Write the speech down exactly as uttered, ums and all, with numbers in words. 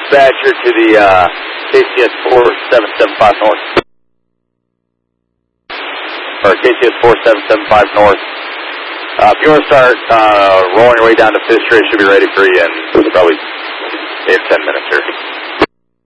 dispatcher to the uh, K C S four seven seven five North. Or K C S four seven seven five North. Uh, if you want to start uh, rolling your way down to Fifth Street, should be ready for you in probably eight or ten minutes here.